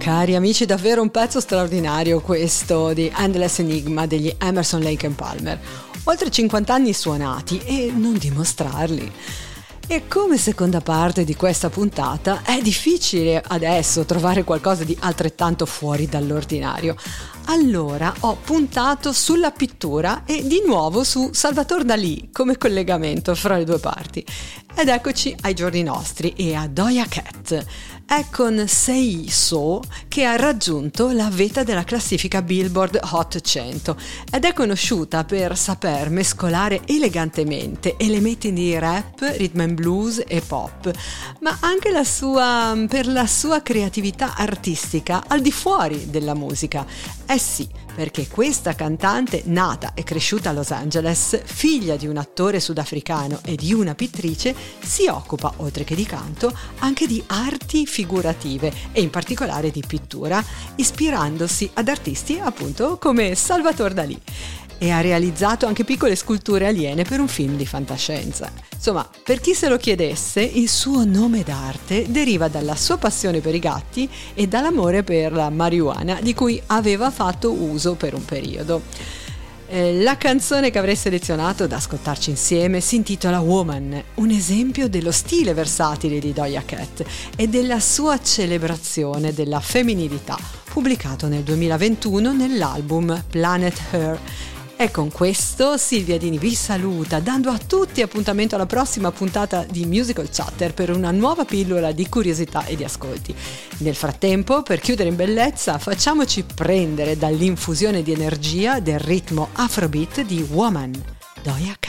Cari amici, davvero un pezzo straordinario questo di Endless Enigma degli Emerson, Lake and Palmer. Oltre 50 anni suonati e non dimostrarli. E come seconda parte di questa puntata è difficile adesso trovare qualcosa di altrettanto fuori dall'ordinario. Allora ho puntato sulla pittura e di nuovo su Salvador Dalì come collegamento fra le due parti. Ed eccoci ai giorni nostri e a Doja Cat. È con Say So che ha raggiunto la vetta della classifica Billboard Hot 100 ed è conosciuta per saper mescolare elegantemente elementi di rap, rhythm and blues e pop, ma anche per la sua creatività artistica al di fuori della musica. Eh sì, perché questa cantante, nata e cresciuta a Los Angeles, figlia di un attore sudafricano e di una pittrice, si occupa, oltre che di canto, anche di arti figurative e in particolare di pittura, ispirandosi ad artisti appunto come Salvador Dalì. E ha realizzato anche piccole sculture aliene per un film di fantascienza. Insomma, per chi se lo chiedesse, il suo nome d'arte deriva dalla sua passione per i gatti e dall'amore per la marijuana di cui aveva fatto uso per un periodo. La canzone che avrei selezionato da ascoltarci insieme si intitola Woman, un esempio dello stile versatile di Doja Cat e della sua celebrazione della femminilità, pubblicato nel 2021 nell'album Planet Her. E con questo Silvia Dini vi saluta, dando a tutti appuntamento alla prossima puntata di Musical Chatter per una nuova pillola di curiosità e di ascolti. Nel frattempo, per chiudere in bellezza, facciamoci prendere dall'infusione di energia del ritmo Afrobeat di Woman, Doja Cat.